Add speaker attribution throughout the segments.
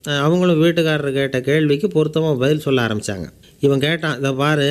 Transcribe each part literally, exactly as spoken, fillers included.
Speaker 1: அ அவங்களும் வீட்டுக்காரர் கேட்ட கேள்விக்கு பொருத்தமாக பதில் சொல்ல ஆரம்பித்தாங்க. இவன் கேட்டான், இதை பாரு,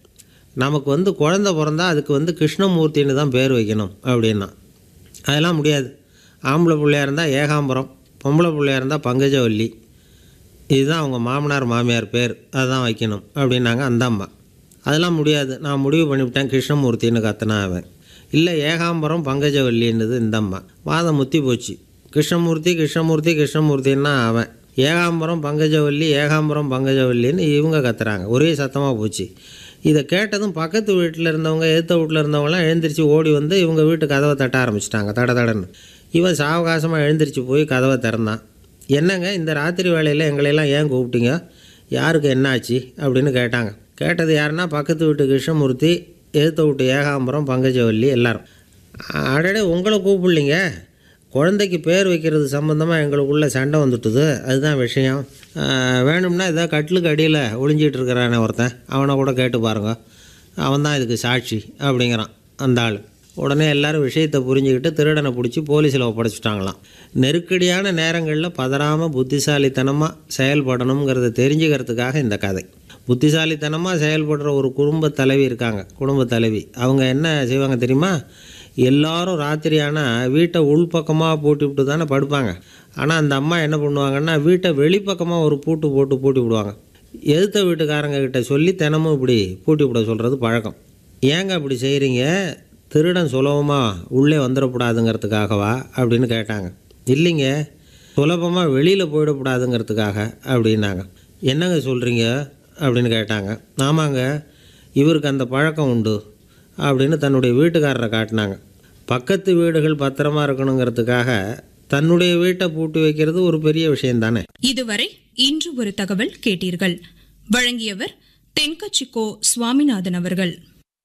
Speaker 1: நமக்கு வந்து குழந்த பிறந்தா அதுக்கு வந்து கிருஷ்ணமூர்த்தின்னு தான் பேர் வைக்கணும் அப்படின்னா. அதெல்லாம் முடியாது. ஆம்பளை பிள்ளையாக இருந்தால் ஏகாம்பரம், பொம்பளை பிள்ளையாக இருந்தால் பங்கஜவல்லி, இதுதான் அவங்க மாமனார் மாமியார் பேர், அதுதான் வைக்கணும் அப்படின்னாங்க அந்த அம்மா. அதெல்லாம் முடியாது, நான் முடிவு பண்ணிவிட்டேன் கிருஷ்ணமூர்த்தின்னு கத்தினா அவன். இல்லை, ஏகாம்பரம் பங்கஜவல்லின்னுது இந்த அம்மா. வாதம் முத்தி போச்சு. கிருஷ்ணமூர்த்தி கிருஷ்ணமூர்த்தி கிருஷ்ணமூர்த்தின்னா அவன், ஏகாம்பரம் பங்கஜவல்லி ஏகாம்பரம் பங்கஜவல்லின்னு இவங்க கத்துறாங்க. ஒரே சத்தமாக போச்சு. இதை கேட்டதும் பக்கத்து வீட்டில் இருந்தவங்க, எதிர்த்த வீட்டில் இருந்தவங்களாம் எழுந்திரிச்சு ஓடி வந்து இவங்க வீட்டு கதவை தட்ட ஆரம்பிச்சிட்டாங்க தட தடன்னு. இவன் சாவகாசமாக எழுந்திரிச்சு போய் கதவை திறந்தான். என்னங்க, இந்த ராத்திரி வேளையில் எங்களையெல்லாம் ஏன் கூப்பிட்டீங்க, யாருக்கு என்னாச்சு அப்படின்னு கேட்டாங்க. கேட்டது யாருன்னா பக்கத்து வீட்டு கிருஷ்ணமூர்த்தி, எதிர்த்த வீட்டு ஏகாம்பரம் பங்கஜவல்லி எல்லாரும். அடடே, உங்களை கூப்பிடலிங்க, குழந்தைக்கு பேர் வைக்கிறது சம்மந்தமாக எங்களுக்குள்ளே சண்டை வந்துட்டுது, அதுதான் விஷயம். வேணும்னா இதை கட்டிலுக்கு அடியில் ஒளிஞ்சிட்டு இருக்கிறானே ஒருத்தன், அவனை கூட கேட்டு பாருங்க, அவன் தான் இதுக்கு சாட்சி அப்படிங்கிறான் அந்த ஆள். உடனே எல்லோரும் விஷயத்தை புரிஞ்சுக்கிட்டு திருடனை பிடிச்சி போலீஸில் ஒப்படைச்சிட்டாங்களாம். நெருக்கடியான நேரங்களில் பதறாமல் புத்திசாலித்தனமாக செயல்படணுங்கிறத தெரிஞ்சுக்கிறதுக்காக இந்த கதை. புத்திசாலித்தனமாக செயல்படுற ஒரு குடும்ப தலைவி இருக்காங்க, குடும்ப தலைவி. அவங்க என்ன செய்வாங்க தெரியுமா, எல்லோரும் ராத்திரி ஆனால் வீட்டை உள்பக்கமாக பூட்டி விட்டு தானே படுப்பாங்க. ஆனால் அந்த அம்மா என்ன பண்ணுவாங்கன்னா, வீட்டை வெளிப்பக்கமாக ஒரு பூட்டு போட்டு பூட்டி விடுவாங்க. எதிர்த்த வீட்டுக்காரங்க கிட்ட சொல்லி தினமும் இப்படி பூட்டி விட சொல்கிறது பழக்கம். ஏங்க அப்படி செய்கிறீங்க, திருடன் சுலபமாக உள்ளே வந்துடக்கூடாதுங்கிறதுக்காகவா அப்படின்னு கேட்டாங்க. இல்லைங்க, சுலபமாக வெளியில் போயிடக்கூடாதுங்கிறதுக்காக அப்படின்னாங்க. என்னங்க சொல்கிறீங்க அப்படின்னு கேட்டாங்க. ஆமாங்க, இவருக்கு அந்த பழக்கம் உண்டு அப்படின்னு தன்னுடைய வீட்டுக்காரரை காட்டினாங்க. பக்கத்து வீடுகள் பத்திரமா இருக்கணுங்கிறதுக்காக தன்னுடைய வீட்டை பூட்டி வைக்கிறது ஒரு பெரிய விஷயம் தானே.
Speaker 2: இதுவரை இன்று ஒரு தகவல் கேட்டீர்கள். வழங்கியவர் தென்கட்சிக்கோ சுவாமிநாதன் அவர்கள்.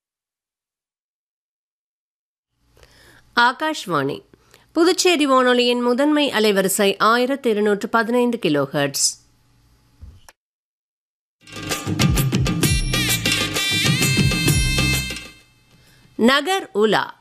Speaker 3: ஆகாஷ்வாணி புதுச்சேரி வானொலியின் முதன்மை அலைவரிசை ஆயிரத்தி இருநூற்று பதினைந்து கிலோ ஹெர்ட்ஸ். நகர் உலா